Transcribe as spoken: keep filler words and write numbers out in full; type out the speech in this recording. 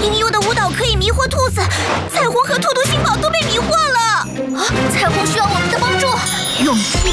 音优的舞蹈可以迷惑兔子，